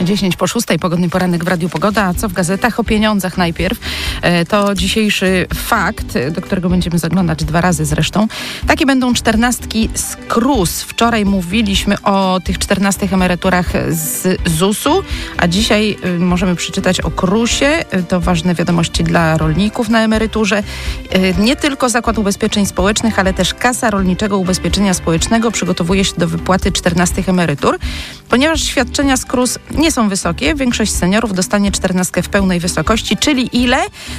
10 po 6, pogodny poranek w Radiu Pogoda. A co w gazetach? O pieniądzach najpierw. To dzisiejszy fakt, do którego będziemy zaglądać 2 razy zresztą. Takie będą 14 z KRUS. Wczoraj mówiliśmy o tych 14 emeryturach z ZUS-u, a dzisiaj możemy przeczytać o KRUS-ie. To ważne wiadomości dla rolników na emeryturze. Nie tylko Zakład Ubezpieczeń Społecznych, ale też Kasa Rolniczego Ubezpieczenia Społecznego przygotowuje się do wypłaty 14 emerytur. Ponieważ świadczenia z KRUS nie są wysokie, większość seniorów dostanie 14 w pełnej wysokości, czyli ile?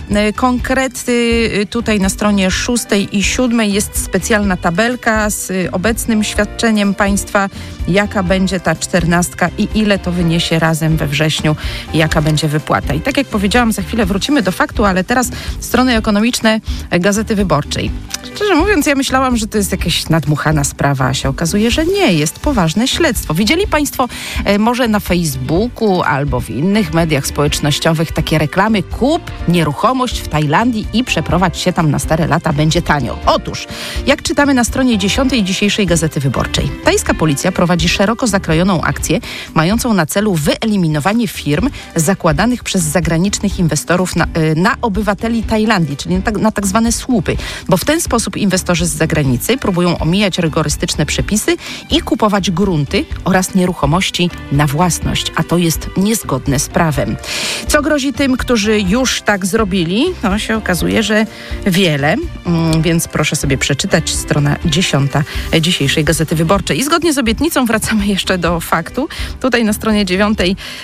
Konkrety tutaj na stronie 6 i 7 jest specjalna tabelka z obecnym świadczeniem państwa, jaka będzie ta 14 i ile to wyniesie razem we wrześniu, jaka będzie wypłata. I tak jak powiedziałam, za chwilę wrócimy do faktu, ale teraz strony ekonomiczne Gazety Wyborczej. Szczerze mówiąc, ja myślałam, że to jest jakaś nadmuchana sprawa, a się okazuje, że nie. Jest poważne śledztwo. Widzieli państwo może na Facebooku albo w innych mediach społecznościowych takie reklamy: kup nieruchomość w Tajlandii i przeprowadź się tam na stare lata, będzie tanio. Otóż, jak czytamy na stronie 10 dzisiejszej Gazety Wyborczej, tajska policja prowadzi szeroko zakrojoną akcję mającą na celu wyeliminowanie firm zakładanych przez zagranicznych inwestorów na obywateli Tajlandii, czyli na tak zwane słupy, bo w ten sposób inwestorzy z zagranicy próbują omijać rygorystyczne przepisy i kupować grunty oraz nieruchomości na własność, a to jest niezgodne z prawem. Co grozi tym, którzy już tak zrobili? No się okazuje, że wiele, więc proszę sobie przeczytać strona 10 dzisiejszej Gazety Wyborczej. I zgodnie z obietnicą wracamy jeszcze do faktu. Tutaj na stronie 9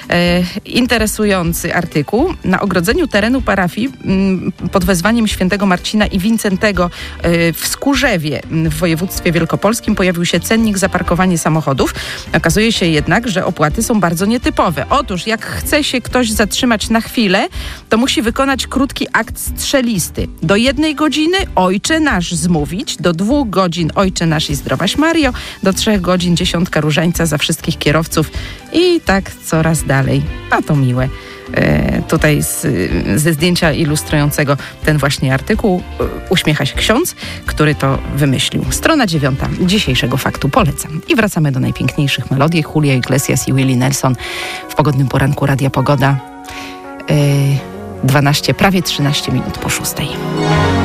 interesujący artykuł. Na ogrodzeniu terenu parafii pod wezwaniem świętego Marcina i Wincentego w Skórzewie w województwie wielkopolskim pojawił się cennik za parkowanie samochodów. Okazuje się jednak, że opłaty są bardzo nietypowe. Otóż jak chce się ktoś zatrzymać na chwilę, to musi wykonać krótki akt strzelisty. Do 1 godziny Ojcze Nasz zmówić, do 2 godzin Ojcze Nasz i Zdrowaś Mario, do 3 godzin 10 różańca za wszystkich kierowców i tak coraz dalej. A to miłe. Tutaj ze zdjęcia ilustrującego ten właśnie artykuł uśmiecha się ksiądz, który to wymyślił. Strona 9 dzisiejszego faktu polecam. I wracamy do najpiękniejszych melodii. Julio Iglesias i Willie Nelson w pogodnym poranku Radia Pogoda. 12, prawie 13 minut po 6.